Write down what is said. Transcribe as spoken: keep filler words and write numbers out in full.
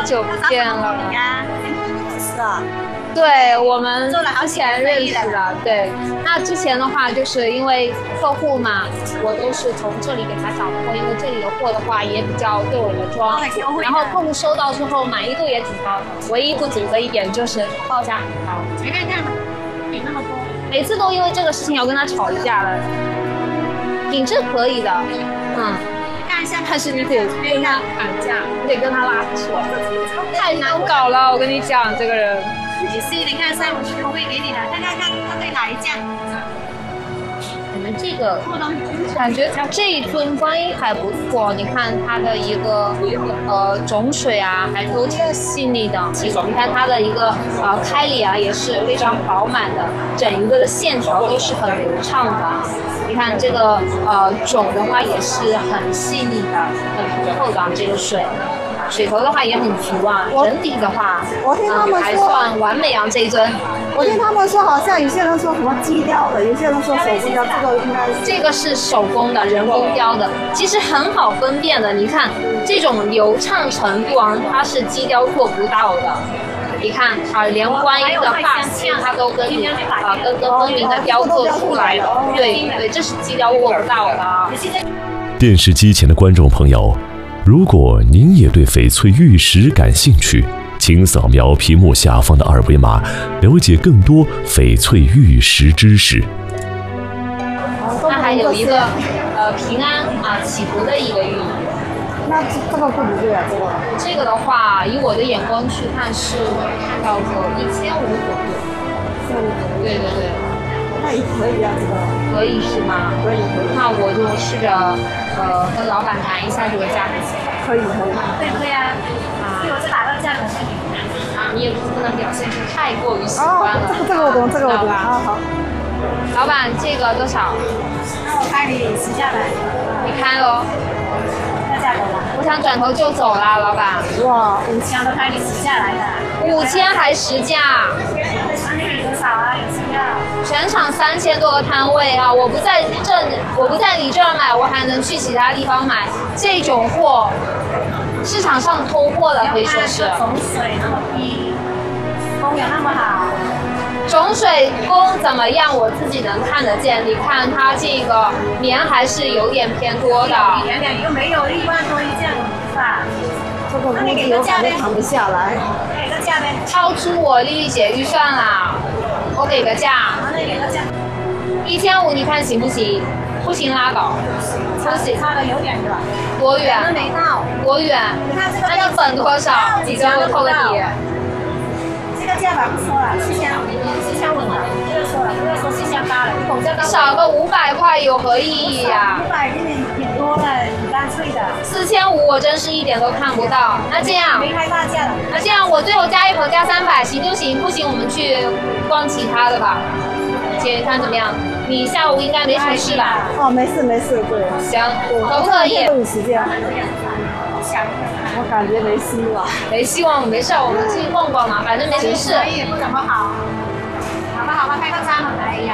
久不见了。 是啊。 对，我们之前认识的。对，那之前的话，就是因为客户嘛，我都是从这里给他找货，因为这里的货的话也比较对我的装。然后客户收到之后满意度也挺高的，唯一不足的一点就是报价很高。 随便看，给那么多。 每次都因为这个事情要跟他吵一架了。品质可以的，嗯。 看一下， 但是你得跟他砍价，你得跟他拉扯，太难搞了。我跟你讲，这个人。 也是，你看三五十我会给你的，看看看他对哪一家。 你们这个感觉这一尊观音还不错，你看它的一个呃种水啊，还都挺细腻的。你看它的一个呃开里啊，也是非常饱满的，整一个的线条都是很流畅的。你看这个呃种的话也是很细腻的，很通透的这个水。水头的话也很足啊，整体的话， 我听他们说、 嗯、还算完美啊这一尊。 我听他们说，好像有些人说什么机雕的，有些人说手工雕，这个应该是这个是手工的，人工雕的，其实很好分辨的。你看这种流畅程度啊，它是机雕做不到的。你看啊，连观音的发丝它都跟啊跟跟分明的雕刻出来的，对对，这是机雕做不到的啊。 电视机前的观众朋友，如果您也对翡翠玉石感兴趣，请扫描屏幕下方的二维码，了解更多翡翠玉石知识。 那还有一个呃平安啊祈福的一个玉。 那这个贵不贵啊？这个这个的话，以我的眼光去看是要个一千五左右。 千五。 对对对。 那也可以啊，这个。 可以是吗？ 可以可以。 那我就试着呃跟老板谈一下这个价格。 可以可以。 对不对啊？啊，对，我是打到价格给你啊，你也不能表现出太过于喜欢了。 哦，这个这个我懂，这个我懂。好好。 老板，这个多少？ 那我开你十下来。 你开喽。 那价格吧。 我想转头就走啦，老板。 哇， 五千都开你十下来的。 五千还实价？ 那你多少啊？有需要？ 全场三千多个摊位啊！我不在这，我不在你这儿买，我还能去其他地方买。这种货，市场上通货的可以说是。 种水那么低，工有那么好。 种水工怎么样？我自己能看得见。你看它这个棉还是有点偏多的。 两两又没有一万多一件，是吧？ 这个估计有可能谈不下来。 给个价呗。 超出我丽丽姐预算啦，我给个价。 那你给个价。 一千五，你看行不行？不行拉倒。不行。 差的有点远。 多远？ 都没到。 多远？ 你看这个。 那你本多少？你跟我扣个底。 这个价吧不说了，四千五，四千五了，不要说了，不要说四千八了，你口价高。 少个五百块有何意义呀？ 五百有点挺多了，挺干脆的。 四千五我真是一点都看不到。那这样， 没开大价了。 那这样我最后加一盒加三百，行就行，不行我们去逛其他的吧。姐看怎么样？你下午应该没什么事吧？ 哦，没事没事，对。 行，都特意。 都有时间。我感觉没希望。 没希望，没事，我们去逛逛嘛，反正没什么事。 也不怎么好。好吧，好吧，开个张，哎呀。